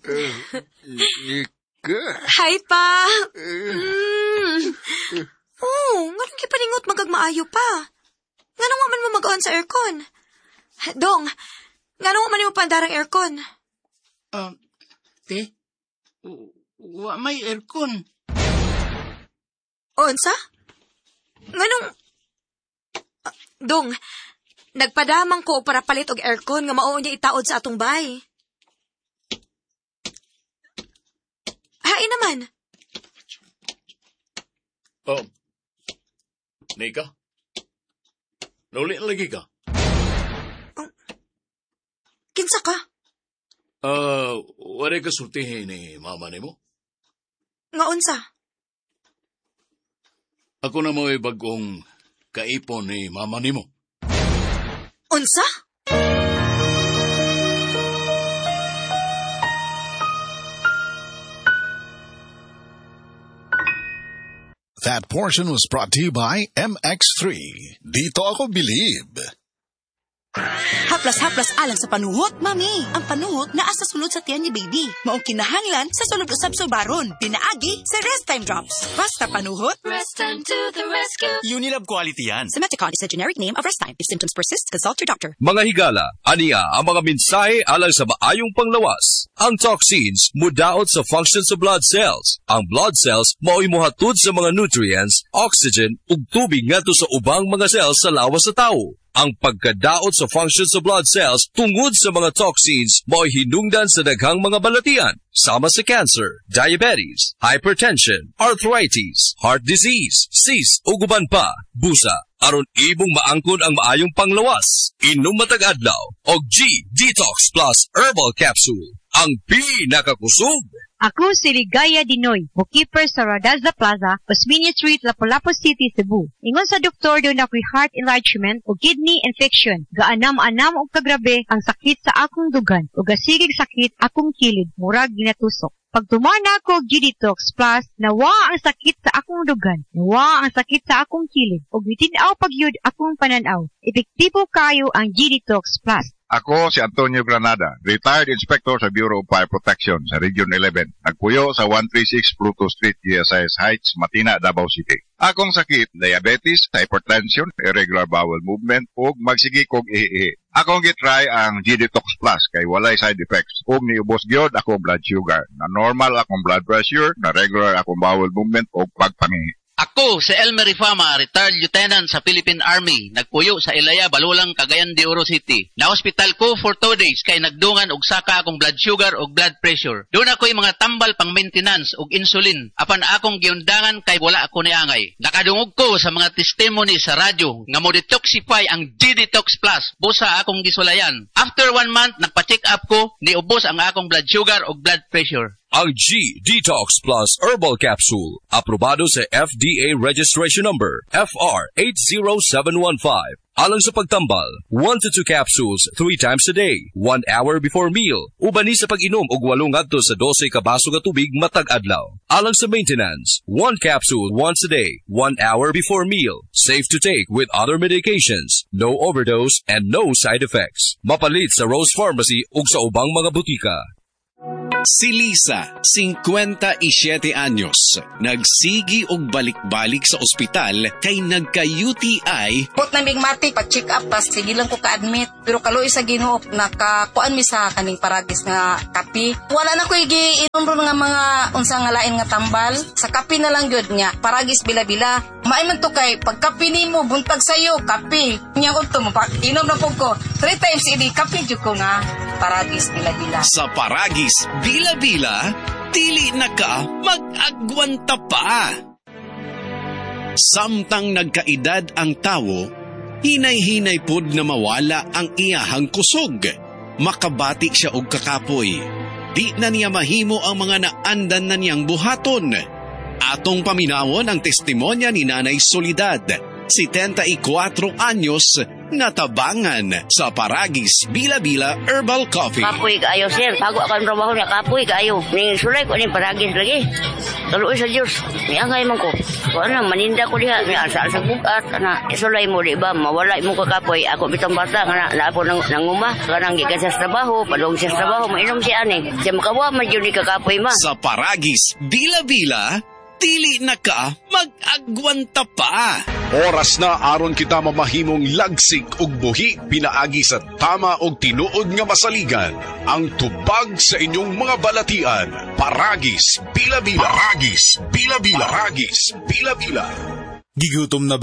Nika. Hi, pa. Nganong kipaningot magagmaayo pa? Nganong man mo mag-on sa aircon? Dong, nganong man mo pandarang aircon? Te, may aircon. Onsa? Nganong... Dong, nagpadamang ko para palit og aircon nga mao niya itaod sa atong bay. Hain naman. Nika? Nauli na lagi ka? Kinsa ka? Wala ka sultihin ni mama ni mo? Nga unsa? Ako na mo'y bagong kaipon ni mama ni mo. Unsa? That portion was brought to you by MX3. Dito ako believe. Haplas-haplas alang sa panuhot, mami. Ang panuhot naa sa sulod sa tiyan ni baby. Maong kinahanglan sa sulod usab subaron. Pinaagi sa Rest Time Drops. Basta panuhot, Rest Time to the rescue. Unilab quality yan. Simeticon is a generic name of Rest Time. If symptoms persist, consult your doctor. Mga higala, aniya ang mga mensahe alang sa maayong panglawas. Ang toxins mudaot sa function sa blood cells. Ang blood cells mao'y mohatod sa mga nutrients, oxygen, ug tubig ngadto sa ubang mga cells sa lawas sa tao. Ang pagkadaot sa function sa blood cells tungod sa mga toxins mao'y hinungdan sa daghang mga balatian, sama sa cancer, diabetes, hypertension, arthritis, heart disease, cyst o guban pa, busa, aron ibong maangkon ang maayong panglawas. Inom matag adlaw og G-Detox Plus Herbal Capsule, ang pinakakusog. Ako si Ligaya Dinoy, bookkeeper sa Radaza Plaza, Osmeña Street, Lapu-Lapu City, Cebu. Ingon sa doktor doon ako'y heart enlargement o kidney infection. Gaanam-anam o kagrabe ang sakit sa akong dugan o gasigig sakit akong kilid, murag ginatusok. Pag tumana ako G-Detox Plus, nawa ang sakit sa akong dugan, nawa ang sakit sa akong kilid, o bitinaw pagyud akong pananaw. Epektibo kayo ang G-Detox Plus. Ako si Antonio Granada, retired inspector sa Bureau of Fire Protection sa Region 11. Nagpuyo sa 136 Pluto Street, GSIS Heights, Matina, Davao City. Akong sakit, diabetes, hypertension, irregular bowel movement, ug magsigi kog ihi. Akong gitry ang G-Detox Plus kay walay side effects. Ug niubos gyud akong blood sugar. Na normal akong blood pressure, na regular akong bowel movement ug pagpangihi. Ako si Elmer Rifama, retired lieutenant sa Philippine Army. Nagpuyo sa Ilaya, Balulang, Cagayan de Oro City. Na-hospital ko for 2 days kay nagdungan og saka akong blood sugar og blood pressure. Doon ako'y mga tambal pang maintenance og insulin. Apan akong giundangan kay wala ako niangay. Nakadungog ko sa mga testimony sa radyo nga mo detoxify ang G-Detox Plus. Busa akong gisulayan. After 1 month, nagpa-check up ko, niubos ang akong blood sugar og blood pressure. Ang G-Detox Plus Herbal Capsule, aprobado sa FDA Registration Number FR80715. Alang sa pagtambal, 1 to 2 capsules 3 times a day, 1 hour before meal. Ubani sa pag-inom og 8 ngadto sa 12 ka baso nga tubig matag adlaw. Alang sa maintenance, 1 capsule once a day, 1 hour before meal. Safe to take with other medications. No overdose and no side effects. Mapalit sa Rose Pharmacy ug sa ubang mga butika. Si Lisa, 57 anyos, nagsigi og balik-balik sa ospital kay nagka-UTI. Put na bigmati, pag-check up, pas sige lang ko ka-admit. Pero kaloy sa Ginoo, nakakuan mi sa kaning paragis nga kapi. Wala na ko igiinom ron nga mga unsa nga lain nga tambal. Sa kapi na lang gyud nga, paragis bila-bila. Maiman to kay, pag kapi nimo, buntag sayo, kapi. Nya ko to, inom na po ko. 3 times ini, kapi jud ko nga, paragis bila-bila. Sa paragis, bila-bila, dili na ka mag-agwanta pa. Samtang nagkaedad ang tawo, hinay-hinay pod na mawala ang iyahang kusog. Makabati siya og kakapoy. Di na niya mahimo ang mga naandan na niyang buhaton. Atong paminawon ang testimonya ni Nanay Soledad, 74 anyos, natabangan sa Paragis Bila-Bila Herbal Coffee. Kapoy kaayo, sir. Bago akong trabaho niya, kapoy kaayo. Ning sulay ko ning Paragis lagi. Tuloy sa Diyos. Niangay man ko. Kung ano, maninda ko diha. Asa sa bukat. Sulay mo, di ba? Mawala mo ka kapoy. Ako bitang bata. Na po nanguma. Kanang gikan sa trabaho. Padong sa trabaho. Mainom siya ani. Siya makawa man yun ni kakapoy ma. Sa Paragis Bila-Bila, dili na ka mag-agwanta pa. Oras na aron kita mamahimong lagsik ug buhi pinaagi sa tama og tinuod nga masaligan. Ang tubag sa inyong mga balatian. Paragis Bila-Bila. Paragis Bila-Bila. Paragis Bila-Bila. Gigutom na